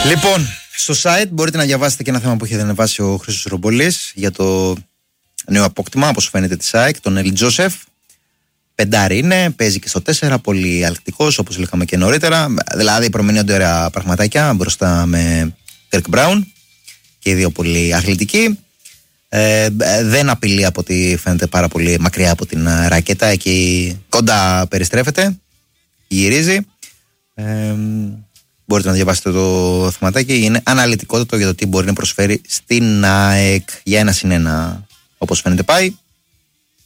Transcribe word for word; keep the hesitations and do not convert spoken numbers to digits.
Λοιπόν, στο site μπορείτε να διαβάσετε και ένα θέμα που έχει ανεβάσει ο Χρήστος Ρομπολής για το νέο απόκτημα, όπως φαίνεται, τη ΑΕΚ, τον Έλλη Τζόσεφ. Πεντάρι είναι, παίζει και στο τέσσερα, πολύ αλκτικός, όπως λέγαμε και νωρίτερα. Δηλαδή προμηνύονται ωραία πραγματάκια μπροστά με Κέρκ Μπράουν και οι δύο πολύ αθλητικοί. Ε, δεν απειλεί από ό,τι φαίνεται πάρα πολύ μακριά από την ρακέτα, εκεί κοντά περιστρέφεται, γυρίζει. Ε, μπορείτε να διαβάσετε το θεματάκι, είναι αναλυτικότατο για το τι μπορεί να προσφέρει στην ΑΕΚ. Για ένα συν ένα, όπως φαίνεται πάει.